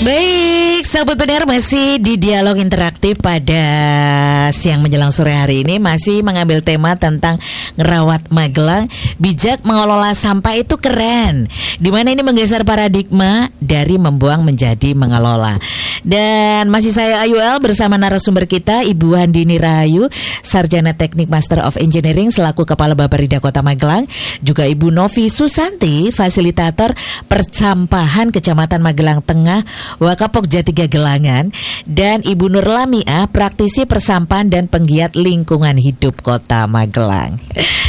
Baik, sahabat pendengar, masih di dialog interaktif pada siang menjelang sore hari ini, masih mengambil tema tentang ngerawat Magelang. Bijak mengelola sampah itu keren, dimana ini menggeser paradigma dari membuang menjadi mengelola. Dan masih saya Ayu El bersama narasumber kita Ibu Handini Rahayu, Sarjana Teknik Master of Engineering selaku Kepala Bapeda Kota Magelang, juga Ibu Novi Susanti, Fasilitator Persampahan Kecamatan Magelang Tengah, Wakapok Jatiga Gelangan, dan Ibu Nur Lamia, praktisi persampahan dan penggiat lingkungan hidup Kota Magelang.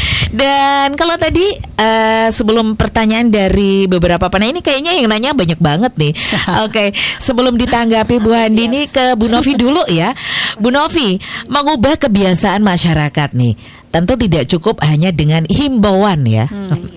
Dan kalau tadi sebelum pertanyaan dari beberapa penanya ini, kayaknya yang nanya banyak banget nih. Oke, sebelum ditanggapi Bu Handini, ke Bu Novi dulu ya. Bu Novi, mengubah kebiasaan masyarakat nih, tentu tidak cukup hanya dengan himbauan ya.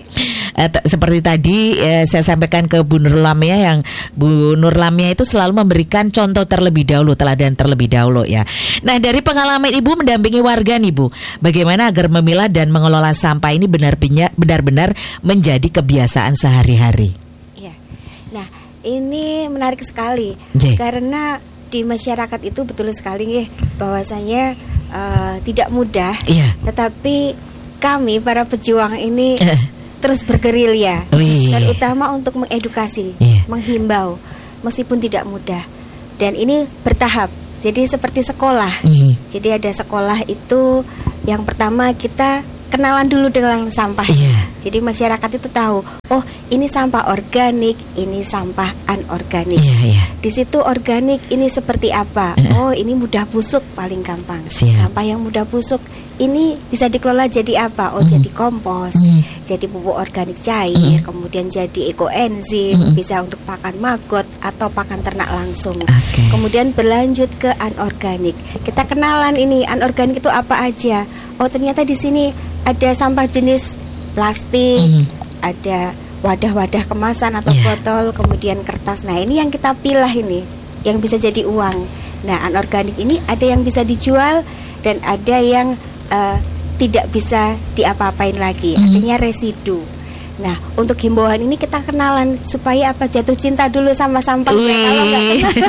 Seperti tadi saya sampaikan ke Bu Nur Lamia, yang Bu Nur Lamia itu selalu memberikan contoh terlebih dahulu, teladan terlebih dahulu ya. Nah, dari pengalaman Ibu mendampingi warga nih Bu, bagaimana agar memilah dan mengelola sampah ini benar-benar menjadi kebiasaan sehari-hari? Ya. Nah, ini menarik sekali karena di masyarakat itu betul sekali bahwasanya tidak mudah, tetapi kami para pejuang ini terus bergerilya, terutama untuk mengedukasi, menghimbau, meskipun tidak mudah. Dan ini bertahap, jadi seperti sekolah. Jadi ada sekolah itu, yang pertama kita kenalan dulu dengan sampah. Jadi masyarakat itu tahu, oh ini sampah organik, ini sampah anorganik. Di situ organik ini seperti apa? Oh ini mudah busuk, paling gampang. Sampah yang mudah busuk ini bisa dikelola jadi apa? Oh jadi kompos, jadi pupuk organik cair, kemudian jadi ekoenzim, bisa untuk pakan maggot atau pakan ternak langsung. Kemudian berlanjut ke anorganik. Kita kenalan ini anorganik itu apa aja? Oh ternyata di sini ada sampah jenis plastik, ada wadah-wadah kemasan atau botol, kemudian kertas. Nah ini yang kita pilah ini, yang bisa jadi uang. Nah anorganik ini ada yang bisa dijual dan ada yang tidak bisa diapa-apain lagi, artinya residu. Nah untuk himbauan ini kita kenalan supaya apa, jatuh cinta dulu sama sampah. Kalau nggak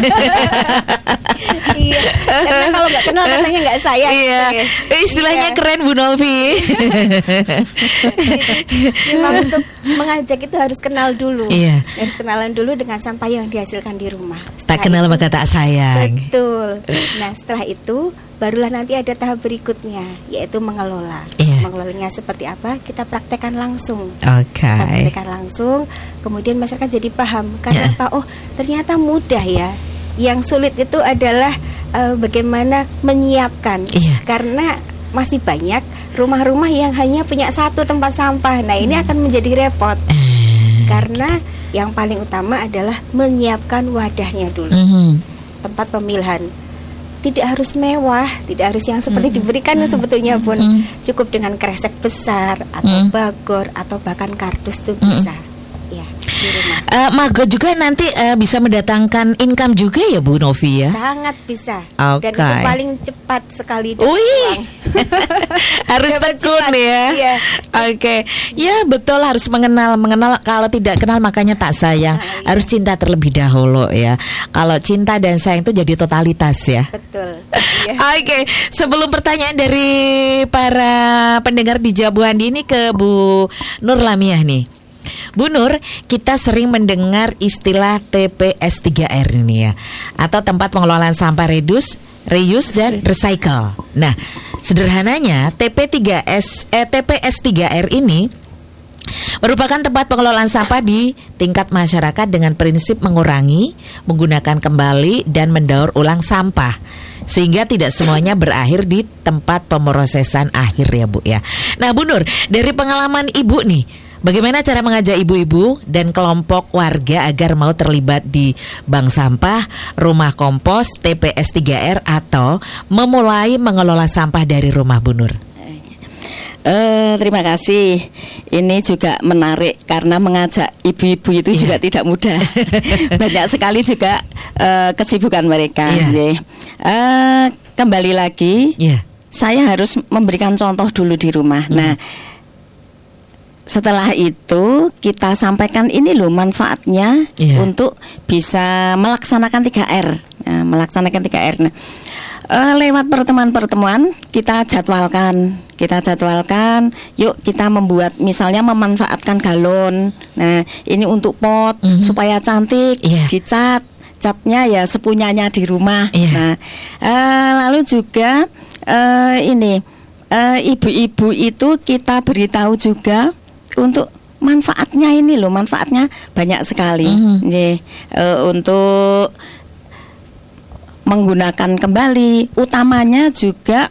karena kalau nggak kenal katanya nggak sayang. Istilahnya keren Bu Novi. Memang untuk mengajak itu harus kenal dulu, harus kenalan dulu dengan sampah yang dihasilkan di rumah. Tak kenal maka tak sayang. Betul. Nah setelah itu barulah nanti ada tahap berikutnya, yaitu mengelola. Mengelolanya seperti apa? Kita praktekkan langsung. Kita praktekkan langsung, kemudian masyarakat jadi paham. Karena apa? Oh, ternyata mudah ya. Yang sulit itu adalah bagaimana menyiapkan. Karena masih banyak rumah-rumah yang hanya punya satu tempat sampah. Nah, ini akan menjadi repot. Karena yang paling utama adalah menyiapkan wadahnya dulu. Tempat pemilahan. Tidak harus mewah, tidak harus yang seperti diberikan sebetulnya pun. Cukup dengan kresek besar atau bagor atau bahkan kardus itu bisa. Ya, di rumah. Maggot juga nanti bisa mendatangkan income juga ya Bu Novi ya? Sangat bisa. Dan itu paling cepat sekali. Harus tekun ya. Ya betul, harus mengenal. Kalau tidak kenal makanya tak sayang. Harus cinta terlebih dahulu ya. Kalau cinta dan sayang itu jadi totalitas ya. Betul. Sebelum pertanyaan dari para pendengar dijawab Bu Handini, ke Bu Nur Lamia nih. Bu Nur, kita sering mendengar istilah TPS3R ini ya, atau tempat pengelolaan sampah reuse dan recycle. Nah, sederhananya TPS3R ini merupakan tempat pengelolaan sampah di tingkat masyarakat dengan prinsip mengurangi, menggunakan kembali, dan mendaur ulang sampah, sehingga tidak semuanya berakhir di tempat pemrosesan akhir ya Bu ya. Nah Bu Nur, dari pengalaman Ibu nih, bagaimana cara mengajak ibu-ibu dan kelompok warga agar mau terlibat di bank sampah, rumah kompos, TPS3R, atau memulai mengelola sampah dari rumah Bu Nur? Terima kasih. Ini juga menarik karena mengajak ibu-ibu itu juga tidak mudah. Banyak sekali juga kesibukan mereka. Kembali lagi, saya harus memberikan contoh dulu di rumah. Nah, setelah itu kita sampaikan ini loh manfaatnya untuk bisa melaksanakan 3R. Nah, melaksanakan 3R. Nah, lewat pertemuan-pertemuan kita jadwalkan, yuk kita membuat, misalnya memanfaatkan galon. Nah, ini untuk pot supaya cantik, dicat, catnya ya sepunyanya di rumah. Nah, lalu juga ibu-ibu itu kita beritahu juga untuk manfaatnya ini loh, manfaatnya banyak sekali. Untuk menggunakan kembali, utamanya juga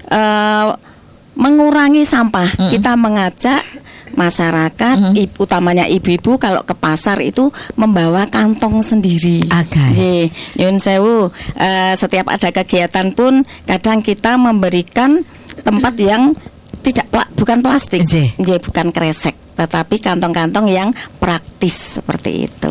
mengurangi sampah. Kita mengajak masyarakat, utamanya ibu-ibu kalau ke pasar itu membawa kantong sendiri. Nyun sewu, setiap ada kegiatan pun kadang kita memberikan tempat yang bukan plastik, bukan kresek, tetapi kantong-kantong yang praktis seperti itu.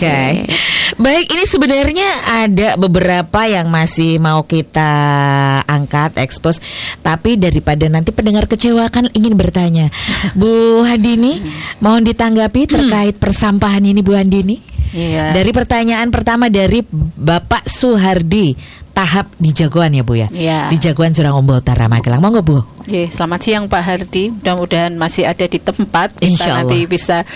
Baik, ini sebenarnya ada beberapa yang masih mau kita angkat, expose, tapi daripada nanti pendengar kecewa kan ingin bertanya. Bu Handini, mohon ditanggapi terkait persampahan ini, Bu Handini. Dari pertanyaan pertama dari Bapak Suhardi, tahap di Jagoan ya Bu ya? Di Jagoan Jurang Ombo Utara Magelang. Monggo Bu. Selamat siang Pak Hardi. Mudah-mudahan masih ada di tempat, kita nanti bisa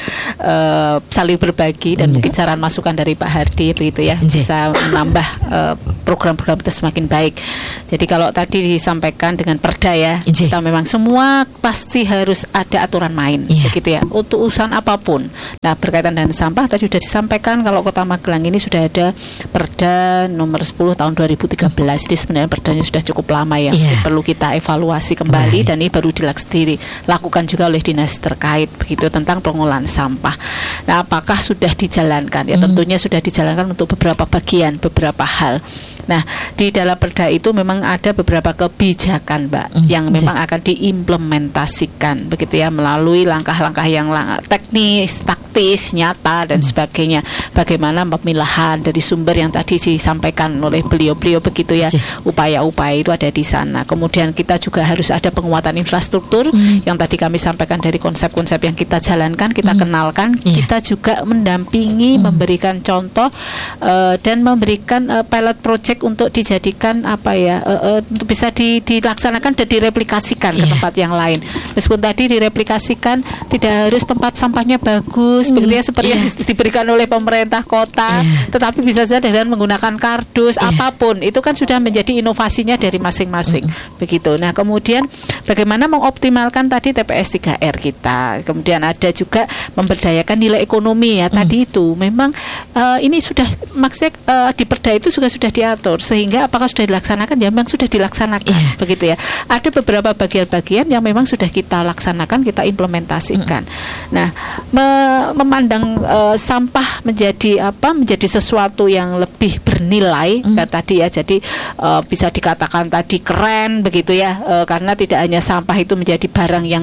saling berbagi dan mungkin saran masukan dari Pak Hardi begitu ya, bisa menambah program-program kita semakin baik. Jadi kalau tadi disampaikan dengan perda ya, kita memang semua pasti harus ada aturan main begitu ya, untuk urusan apapun. Nah, berkaitan dengan sampah tadi sudah disampaikan kalau Kota Magelang ini sudah ada perda nomor 10 tahun 2013. Jadi sebenarnya perdanya sudah cukup lama ya, perlu kita evaluasi kembali. Dan ini baru dilakukan juga oleh dinas terkait begitu tentang pengolahan sampah. Nah, apakah sudah dijalankan? Ya tentunya sudah dijalankan untuk beberapa bagian, beberapa hal. Nah, di dalam perda itu memang ada beberapa kebijakan, Mbak, yang memang akan diimplementasikan begitu ya, melalui langkah-langkah yang teknis, taktis, nyata dan sebagainya. Bagaimana pemilahan dari sumber yang tadi disampaikan oleh beliau-beliau begitu ya, upaya-upaya itu ada di sana. Kemudian kita juga harus ada penguatan infrastruktur yang tadi kami sampaikan dari konsep-konsep yang kita jalankan, kita kenalkan, kita juga mendampingi, memberikan contoh dan memberikan pilot project untuk dijadikan untuk bisa dilaksanakan dan direplikasikan ke tempat yang lain. Meskipun tadi direplikasikan tidak harus tempat sampahnya bagus begitu ya, seperti yang diberikan oleh pemerintah kota, tetapi bisa saja dengan menggunakan kardus apapun, itu kan sudah menjadi inovasinya dari masing-masing begitu. Nah, kemudian bagaimana mengoptimalkan tadi TPS 3R kita. Kemudian ada juga memberdayakan nilai ekonomi ya, tadi itu memang ini sudah maksudnya di perda itu juga sudah diatur, sehingga apakah sudah dilaksanakan? Ya memang sudah dilaksanakan begitu ya. Ada beberapa bagian-bagian yang memang sudah kita laksanakan, kita implementasikan. Nah, memandang sampah menjadi sesuatu yang lebih bernilai tadi ya. Jadi bisa dikatakan tadi keren begitu ya, karena tidak hanya sampah itu menjadi barang yang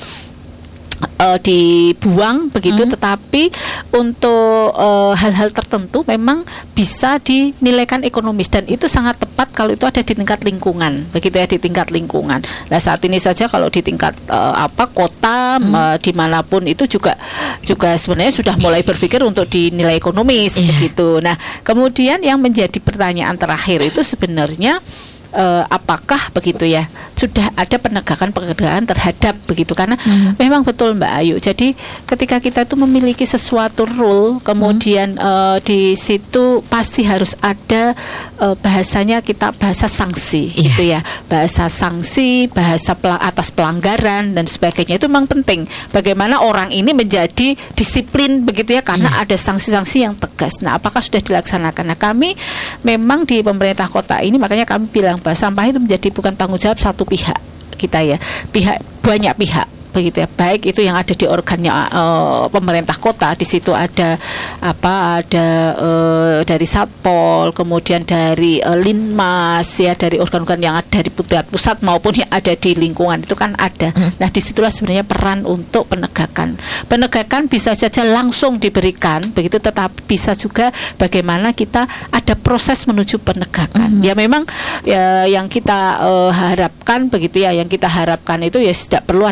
dibuang begitu, tetapi untuk hal-hal tertentu memang bisa dinilaikan ekonomis, dan itu sangat tepat kalau itu ada di tingkat lingkungan begitu ya, di tingkat lingkungan. Nah, saat ini saja kalau di tingkat kota dimanapun itu juga sebenarnya sudah mulai berpikir untuk dinilai ekonomis begitu. Nah, kemudian yang menjadi pertanyaan terakhir itu sebenarnya apakah begitu ya sudah ada penegakan terhadap begitu, karena memang betul Mbak Ayu, jadi ketika kita itu memiliki sesuatu rule, kemudian di situ pasti harus ada bahasanya, kita bahasa sanksi gitu ya, bahasa sanksi, bahasa atas pelanggaran dan sebagainya. Itu memang penting bagaimana orang ini menjadi disiplin begitu ya, karena ada sanksi-sanksi yang tegas. Nah, apakah sudah dilaksanakan? Nah, kami memang di pemerintah kota ini, makanya kami bilang bahwa sampah itu menjadi bukan tanggung jawab satu pihak kita ya, banyak pihak begitu ya, baik itu yang ada di organnya pemerintah kota, di situ ada dari Satpol, kemudian dari Linmas ya, dari organ-organ yang ada di pusat maupun yang ada di lingkungan itu kan ada. Nah, disitulah sebenarnya peran untuk penegakan bisa saja langsung diberikan begitu, tetapi bisa juga bagaimana kita ada proses menuju penegakan. Ya memang ya, yang kita harapkan begitu ya, yang kita harapkan itu ya tidak perlu ada sanksi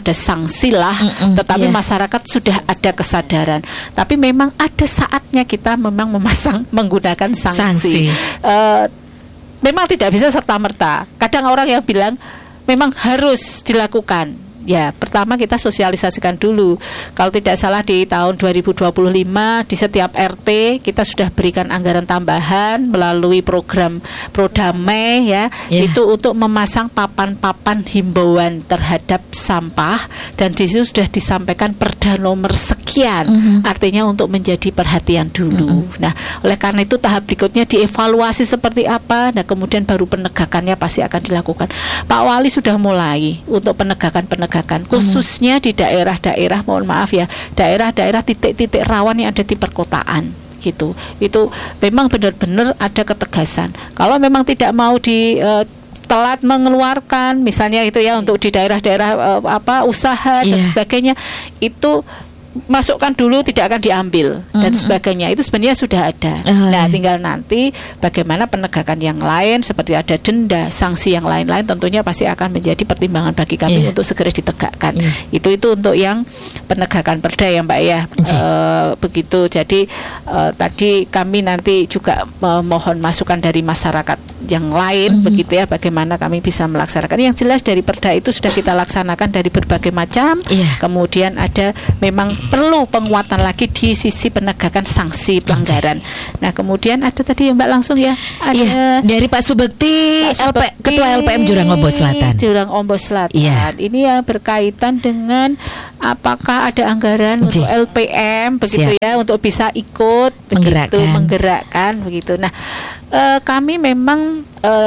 sanksi lah, tetapi masyarakat sudah ada kesadaran. Tapi memang ada saatnya kita memang menggunakan sanksi. Memang tidak bisa serta-merta. Kadang orang yang bilang memang harus dilakukan. Ya, pertama kita sosialisasikan dulu. Kalau tidak salah di tahun 2025 di setiap RT kita sudah berikan anggaran tambahan melalui program Prodamai ya. Itu untuk memasang papan-papan himbauan terhadap sampah, dan di situ sudah disampaikan perda nomor sekian. Artinya untuk menjadi perhatian dulu. Nah, oleh karena itu tahap berikutnya dievaluasi seperti apa. Nah, kemudian baru penegakannya pasti akan dilakukan. Pak Wali sudah mulai untuk penegakan khususnya di daerah-daerah, mohon maaf ya, daerah-daerah titik-titik rawan yang ada di perkotaan gitu. Itu memang benar-benar ada ketegasan. Kalau memang tidak mau telat mengeluarkan misalnya itu ya untuk di daerah-daerah usaha dan sebagainya, itu masukkan dulu tidak akan diambil dan sebagainya, itu sebenarnya sudah ada. Nah, tinggal nanti bagaimana penegakan yang lain seperti ada denda, sanksi yang lain-lain tentunya pasti akan menjadi pertimbangan bagi kami untuk segera ditegakkan. Itu untuk yang penegakan perda ya Mbak ya. Begitu. Jadi tadi kami nanti juga mohon masukan dari masyarakat yang lain begitu ya, bagaimana kami bisa melaksanakan. Yang jelas dari perda itu sudah kita laksanakan dari berbagai macam. Kemudian ada memang perlu penguatan lagi di sisi penegakan sanksi pelanggaran. Nah, kemudian ada tadi Mbak langsung ya, ada dari Pak Subekti, Ketua LPM Jurang Ombos Selatan. Ini yang berkaitan dengan apakah ada anggaran untuk LPM begitu ya, untuk bisa ikut begitu menggerakkan begitu. Nah, kami memang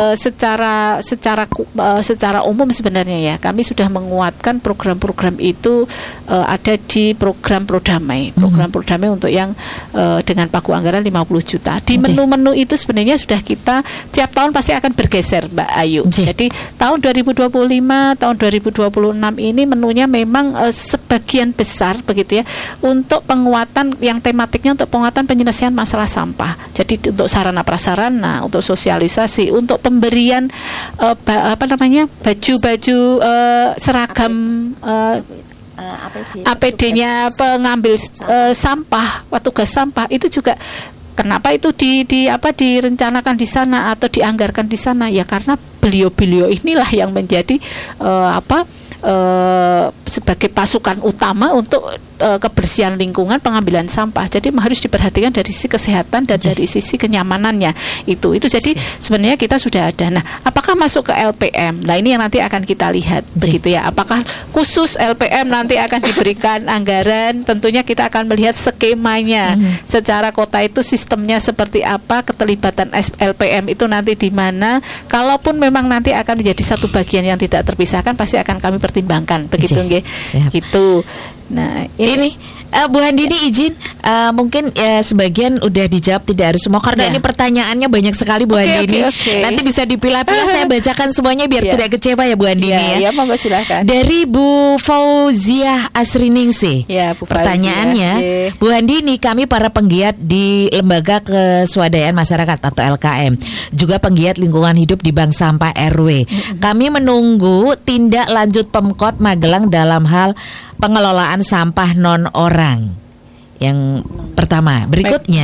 secara umum sebenarnya ya, kami sudah menguatkan program-program itu ada di program Prodamai. Program Prodamai untuk yang dengan pagu anggaran 50 juta. Di menu-menu itu sebenarnya sudah kita tiap tahun pasti akan bergeser Mbak Ayu. Jadi tahun 2025, tahun 2026 ini menunya memang sebagian besar begitu ya untuk penguatan yang tematiknya untuk penguatan penyelesaian masalah sampah. Jadi untuk sarana prasarana, untuk sosialisasi, untuk pemberian baju-baju seragam APD-nya pengambil sampah, petugas sampah itu juga. Kenapa itu direncanakan di sana atau dianggarkan di sana? Ya karena beliau-beliau inilah yang menjadi sebagai pasukan utama untuk kebersihan lingkungan, pengambilan sampah. Jadi harus diperhatikan dari sisi kesehatan dan dari sisi kenyamanannya. Itu jadi sebenarnya kita sudah ada. Nah, apakah masuk ke LPM? Nah, ini yang nanti akan kita lihat begitu ya. Apakah khusus LPM nanti akan diberikan anggaran? Tentunya kita akan melihat skemanya. Secara kota itu sistemnya seperti apa, keterlibatan LPM itu nanti di mana. Kalaupun memang nanti akan menjadi satu bagian yang tidak terpisahkan, pasti akan kami pertimbangkan begitu nggih. Gitu. Nah, ini Bu Handini izin mungkin sebagian udah dijawab, tidak harus semua karena ini pertanyaannya banyak sekali Bu Handini. Nanti bisa dipilah-pilah, saya bacakan semuanya biar tidak kecewa ya Bu Handini ya. Monggo silakan. Dari Bu Fauziah Asriningsih. Pertanyaannya, Bu Handini, kami para penggiat di Lembaga Keswadayaan Masyarakat atau LKM, juga penggiat lingkungan hidup di Bank Sampah RW. Kami menunggu tindak lanjut Pemkot Magelang dalam hal pengelolaan sampah non-orang. Yang pertama, berikutnya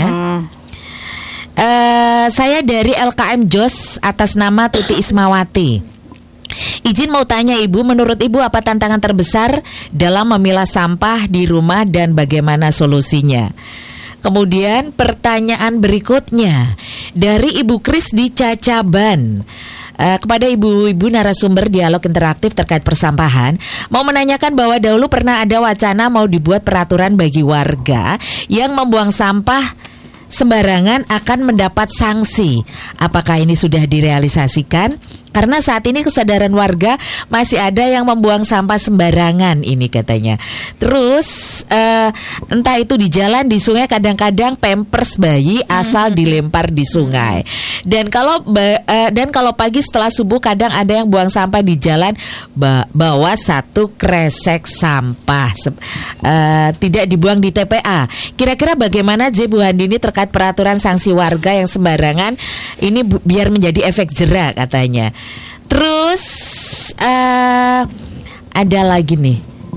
saya dari LKM JOS atas nama Tuti Ismawati. Izin mau tanya Ibu, menurut Ibu apa tantangan terbesar dalam memilah sampah di rumah dan bagaimana solusinya? Kemudian pertanyaan berikutnya dari Ibu Kris di Cacaban. Kepada ibu-ibu narasumber dialog interaktif terkait persampahan, mau menanyakan bahwa dahulu pernah ada wacana mau dibuat peraturan bagi warga yang membuang sampah sembarangan akan mendapat sanksi. Apakah ini sudah direalisasikan? Karena saat ini kesadaran warga masih ada yang membuang sampah sembarangan ini katanya. Terus entah itu di jalan, di sungai, kadang-kadang pampers bayi asal dilempar di sungai. Dan kalau pagi setelah subuh kadang ada yang buang sampah di jalan bawa satu kresek sampah tidak dibuang di TPA. Kira-kira bagaimana Bu Handini terkait peraturan sanksi warga yang sembarangan ini biar menjadi efek jera katanya. Terus ada lagi nih,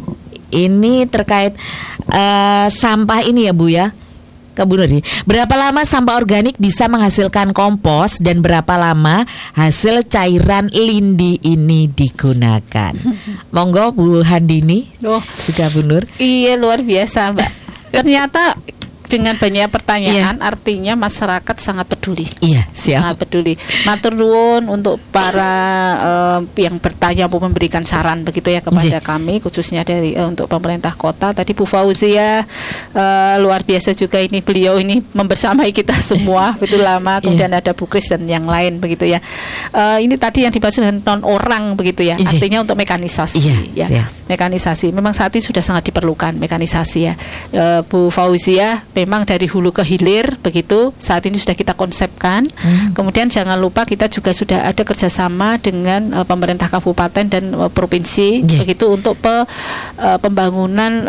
Ini terkait sampah ini ya Bu ya. Bu Nur, berapa lama sampah organik bisa menghasilkan kompos dan berapa lama hasil cairan lindi ini digunakan? Monggo Bu Handini, juga Bu Nur. Iya, luar biasa Mbak. Ternyata dengan banyak pertanyaan, artinya masyarakat sangat peduli. Iya, siap. Sangat peduli. Matur nuwun untuk para yang bertanya mau memberikan saran begitu ya kepada kami, khususnya dari untuk pemerintah kota. Tadi Bu Fauzia luar biasa juga ini, beliau ini membersamai kita semua betul lama. Kemudian ada Bu Kris dan yang lain begitu ya. Ini tadi yang dimaksud dengan non orang begitu ya. Artinya untuk mekanisasi ya. Mekanisasi. Memang saat ini sudah sangat diperlukan mekanisasi ya. Bu Fauzia, memang dari hulu ke hilir begitu saat ini sudah kita konsepkan. Kemudian jangan lupa kita juga sudah ada kerjasama dengan pemerintah kabupaten dan provinsi begitu untuk pembangunan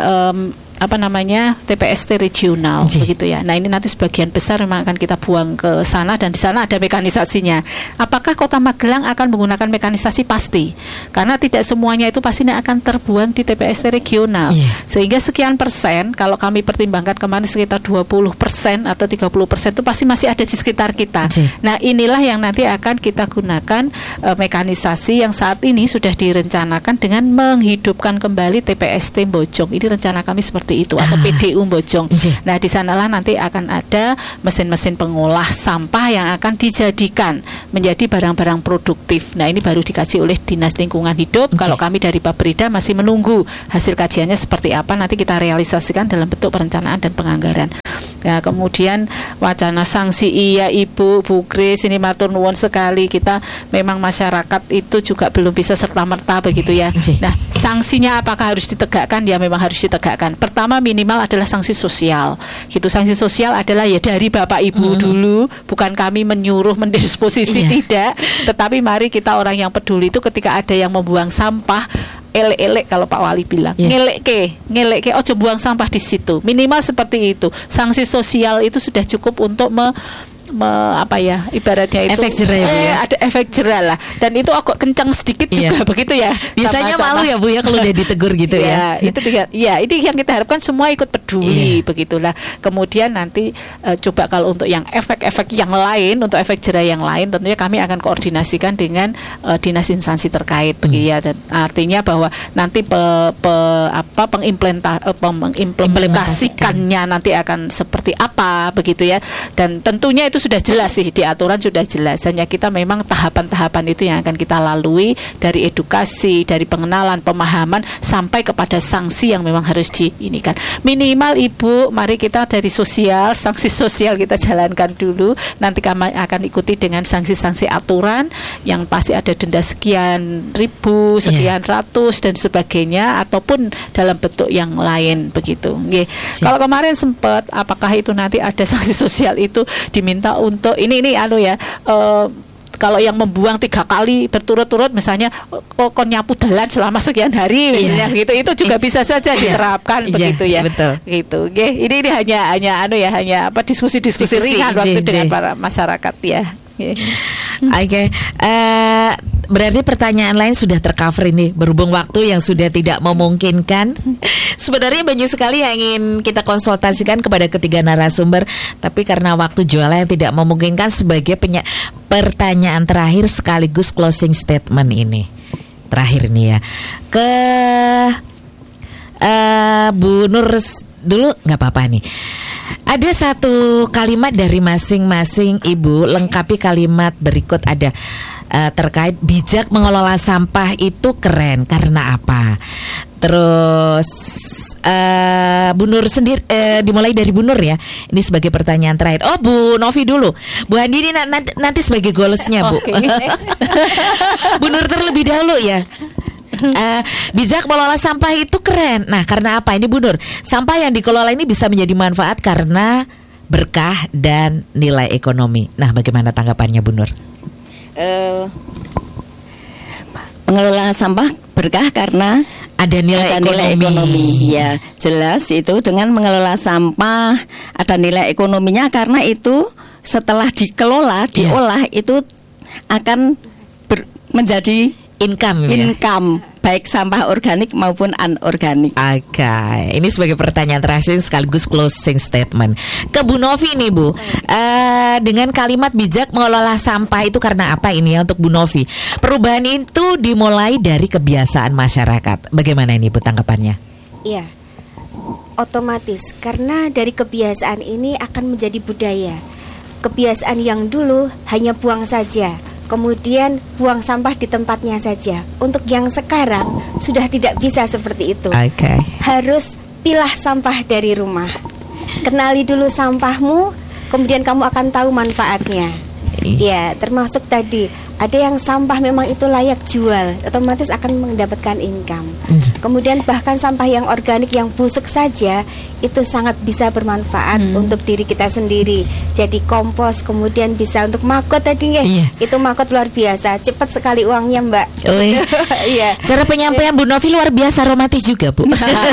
TPST regional begitu ya. Nah, ini nanti sebagian besar memang akan kita buang ke sana dan di sana ada mekanisasinya. Apakah Kota Magelang akan menggunakan mekanisasi? Pasti. Karena tidak semuanya itu pastinya akan terbuang di TPST regional. Sehingga sekian persen, kalau kami pertimbangkan kemarin sekitar 20% atau 30% itu pasti masih ada di sekitar kita. Nah, inilah yang nanti akan kita gunakan mekanisasi yang saat ini sudah direncanakan dengan menghidupkan kembali TPST Bojong. Ini rencana kami seperti itu atau PDU Bojong. Nah, di sanalah nanti akan ada mesin-mesin pengolah sampah yang akan dijadikan menjadi barang-barang produktif. Nah, ini baru dikaji oleh Dinas Lingkungan Hidup. Kalau kami dari Baprida masih menunggu hasil kajiannya seperti apa, nanti kita realisasikan dalam bentuk perencanaan dan penganggaran. Ya, kemudian wacana sanksi, iya Ibu Bu Kris, ini matur nuwun sekali. Kita memang masyarakat itu juga belum bisa serta-merta begitu ya. Nah, sanksinya apakah harus ditegakkan? Ya, memang harus ditegakkan. Pertama, minimal adalah sanksi sosial. Gitu, sanksi sosial adalah ya dari Bapak Ibu dulu, bukan kami menyuruh mendisposisi tidak, tetapi mari kita orang yang peduli itu ketika ada yang membuang sampah, elek-elek kalau Pak Wali bilang, ngelek ke ojo buang sampah di situ. Minimal seperti itu. Sanksi sosial itu sudah cukup untuk ibaratnya itu efek jerah ya, ada efek jerah lah, dan itu agak kencang sedikit juga begitu ya. Biasanya malu ya Bu ya kalau udah ditegur gitu ya. Itu ini yang kita harapkan semua ikut peduli begitulah. Kemudian nanti coba kalau untuk yang efek-efek yang lain, untuk efek jerah yang lain, tentunya kami akan koordinasikan dengan dinas instansi terkait begitu ya. Dan artinya bahwa nanti mengimplementasikannya nanti akan seperti apa begitu ya. Dan tentunya itu sudah jelas sih, di aturan sudah jelas. Hanya kita memang tahapan-tahapan itu yang akan kita lalui, dari edukasi, dari pengenalan, pemahaman sampai kepada sanksi yang memang harus diinikan. Minimal Ibu, mari kita dari sosial, sanksi sosial kita jalankan dulu. Nanti kami akan ikuti dengan sanksi-sanksi aturan yang pasti ada denda sekian ribu, sekian ratus dan sebagainya, ataupun dalam bentuk yang lain begitu. Kalau kemarin sempat, apakah itu nanti ada sanksi sosial itu diminta untuk ini kalau yang membuang 3 kali berturut-turut misalnya kon nyapu dalan selama sekian hari misalnya gitu, itu juga bisa saja diterapkan begitu ya. Betul. Gitu. Ini hanya diskusi-diskusi ringan waktu dengan para masyarakat ya. Oke. Berarti pertanyaan lain sudah tercover ini, berhubung waktu yang sudah tidak memungkinkan. Sebenarnya banyak sekali yang ingin kita konsultasikan kepada ketiga narasumber, tapi karena waktu jualan yang tidak memungkinkan, sebagai pertanyaan terakhir sekaligus closing statement ini. Terakhir nih ya. Ke Bu Nur dulu, nggak apa-apa nih. Ada satu kalimat dari masing-masing Ibu, lengkapi kalimat berikut. Ada terkait bijak mengelola sampah itu keren karena apa? Terus Bu Nur sendiri, dimulai dari Bu Nur ya. Ini sebagai pertanyaan terakhir. Oh, Bu Novi dulu. Bu Andi ini nanti sebagai golesnya Bu. Bu Nur terlebih dahulu ya. Bijak mengelola sampah itu keren. Nah, karena apa? Ini Bu Nur, sampah yang dikelola ini bisa menjadi manfaat karena berkah dan nilai ekonomi. Nah, bagaimana tanggapannya Bu Nur? Mengelola sampah berkah karena ada nilai ekonomi. Ya, jelas itu dengan mengelola sampah ada nilai ekonominya, karena itu setelah dikelola, diolah itu akan menjadi income. baik sampah organik maupun anorganik. Oke, ini sebagai pertanyaan terakhir sekaligus closing statement ke Bu Novi nih Bu. Dengan kalimat bijak mengelola sampah itu karena apa ini ya untuk Bu Novi? Perubahan itu dimulai dari kebiasaan masyarakat. Bagaimana ini Bu tanggapannya? Iya, otomatis karena dari kebiasaan ini akan menjadi budaya. Kebiasaan yang dulu hanya buang saja, kemudian buang sampah di tempatnya saja. Untuk yang sekarang sudah tidak bisa seperti itu. Harus pilah sampah dari rumah. Kenali dulu sampahmu, kemudian kamu akan tahu manfaatnya. Ya, termasuk tadi ada yang sampah memang itu layak jual, otomatis akan mendapatkan income. Kemudian bahkan sampah yang organik yang busuk saja itu sangat bisa bermanfaat untuk diri kita sendiri. Jadi kompos, kemudian bisa untuk makot tadi ya. Itu makot luar biasa, cepat sekali uangnya Mbak. Iya. Cara penyampaian Bu Novi luar biasa romantis juga Bu.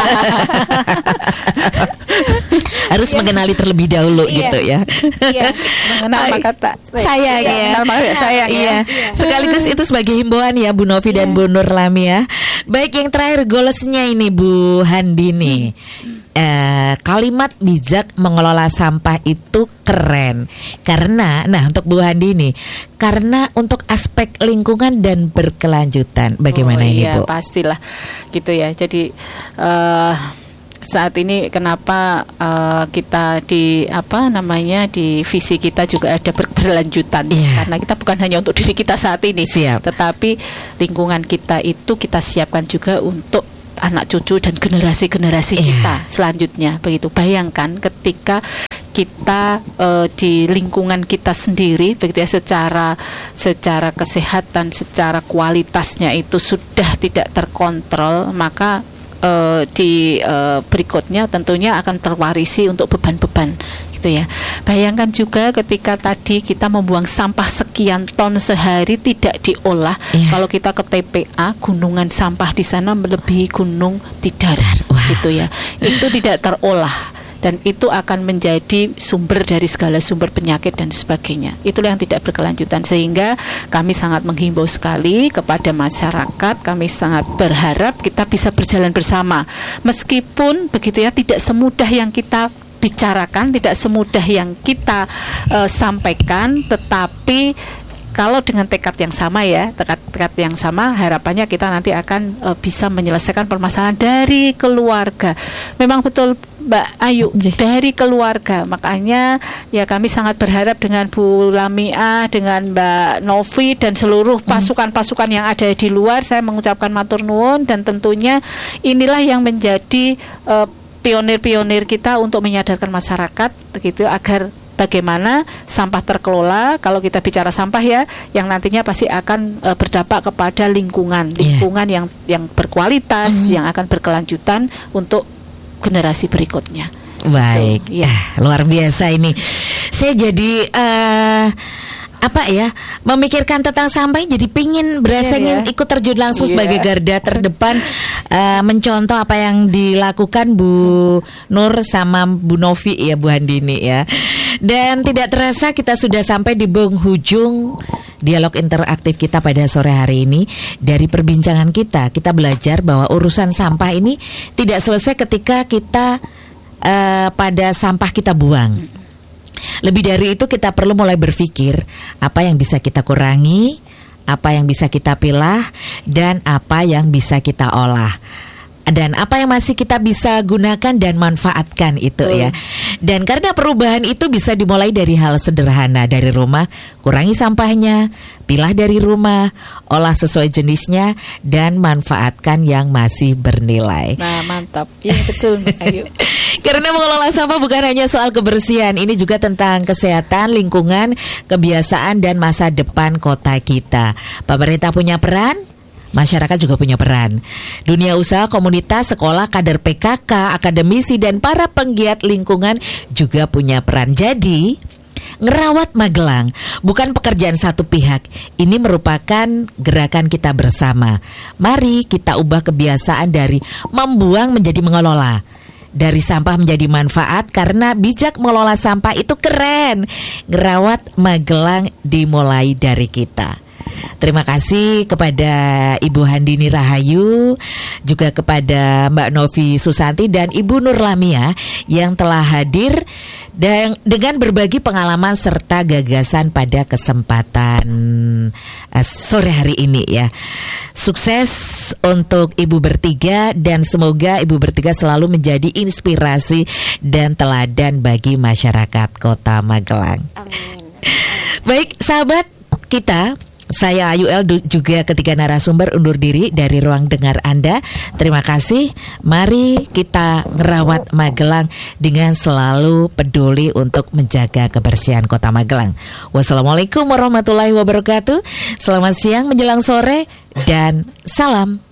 Harus mengenali terlebih dahulu gitu ya. Mengenal kata sayang ya. Sayang ya. Sekaligus itu sebagai himbauan ya Bu Novi dan Bu Nur Lami ya. Baik, yang terakhir goalsnya ini Bu Handini. Kalimat bijak mengelola sampah itu keren karena, nah untuk Bu Handini, karena untuk aspek lingkungan dan berkelanjutan. Bagaimana ini Bu? Pastilah gitu ya. Jadi saat ini kenapa kita di di visi kita juga ada berkelanjutan karena kita bukan hanya untuk diri kita saat ini, tetapi lingkungan kita itu kita siapkan juga untuk anak cucu dan generasi-generasi kita selanjutnya. Begitu, bayangkan ketika kita di lingkungan kita sendiri begitu ya, secara kesehatan, secara kualitasnya itu sudah tidak terkontrol, maka di berikutnya tentunya akan terwarisi untuk beban-beban gitu ya. Bayangkan juga ketika tadi kita membuang sampah sekian ton sehari tidak diolah, kalau kita ke TPA gunungan sampah di sana melebihi gunung Tidar gitu ya. Itu tidak terolah dan itu akan menjadi sumber dari segala sumber penyakit dan sebagainya. Itulah yang tidak berkelanjutan, sehingga kami sangat menghimbau sekali kepada masyarakat. Kami sangat berharap kita bisa berjalan bersama, meskipun begitu ya, tidak semudah yang kita bicarakan, tidak semudah yang kita sampaikan, tetapi kalau dengan tekad yang sama ya, tekad yang sama, harapannya kita nanti akan bisa menyelesaikan permasalahan dari keluarga. Memang betul Mbak Ayu, dari keluarga. Makanya ya kami sangat berharap dengan Bu Lamia, dengan Mbak Novi dan seluruh pasukan-pasukan yang ada di luar, saya mengucapkan matur nuwun, dan tentunya inilah yang menjadi pionir-pionir kita untuk menyadarkan masyarakat begitu agar bagaimana sampah terkelola. Kalau kita bicara sampah ya, yang nantinya pasti akan berdampak kepada lingkungan yang berkualitas, yang akan berkelanjutan untuk generasi berikutnya. Baik, luar biasa ini. Saya jadi memikirkan tentang sampah, jadi pingin berasanya ikut terjun langsung sebagai garda terdepan, mencontoh apa yang dilakukan Bu Nur sama Bu Novi ya, Bu Handini ya. Dan tidak terasa kita sudah sampai di penghujung dialog interaktif kita pada sore hari ini. Dari perbincangan kita belajar bahwa urusan sampah ini tidak selesai ketika kita pada sampah kita buang. Lebih dari itu, kita perlu mulai berpikir apa yang bisa kita kurangi, apa yang bisa kita pilah, dan apa yang bisa kita olah, dan apa yang masih kita bisa gunakan dan manfaatkan itu ya. Dan karena perubahan itu bisa dimulai dari hal sederhana, dari rumah, kurangi sampahnya, pilah dari rumah, olah sesuai jenisnya, dan manfaatkan yang masih bernilai. Nah, mantap. Ya, betul. Ayo. Karena mengelola sampah bukan hanya soal kebersihan, ini juga tentang kesehatan, lingkungan, kebiasaan, dan masa depan kota kita. Pemerintah punya peran, masyarakat juga punya peran. Dunia usaha, komunitas, sekolah, kader PKK, akademisi, dan para penggiat lingkungan juga punya peran. Jadi, ngerawat Magelang bukan pekerjaan satu pihak. Ini merupakan gerakan kita bersama. Mari kita ubah kebiasaan dari membuang menjadi mengelola, dari sampah menjadi manfaat, karena bijak mengelola sampah itu keren. Ngerawat Magelang dimulai dari kita. Terima kasih kepada Ibu Handini Rahayu, juga kepada Mbak Novi Susanti dan Ibu Nur Lamia yang telah hadir dan dengan berbagi pengalaman serta gagasan pada kesempatan sore hari ini ya. Sukses untuk Ibu bertiga dan semoga Ibu bertiga selalu menjadi inspirasi dan teladan bagi masyarakat Kota Magelang. Amin. Baik, sahabat kita, saya Ayu El juga ketiga narasumber undur diri dari ruang dengar Anda. Terima kasih. Mari kita merawat Magelang dengan selalu peduli untuk menjaga kebersihan Kota Magelang. Wassalamualaikum warahmatullahi wabarakatuh. Selamat siang menjelang sore dan salam.